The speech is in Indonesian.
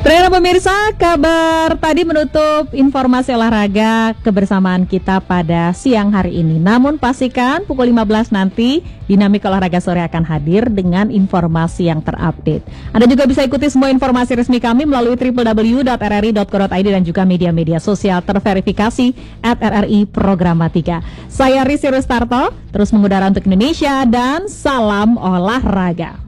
Terima pemirsa, kabar tadi menutup informasi olahraga kebersamaan kita pada siang hari ini. Namun pastikan pukul 15 nanti Dinamik Olahraga Sore akan hadir dengan informasi yang terupdate. Anda juga bisa ikuti semua informasi resmi kami melalui www.rri.co.id dan juga media-media sosial terverifikasi @RRI Programatika. Saya Risi Rustarto, terus mengudara untuk Indonesia dan salam olahraga.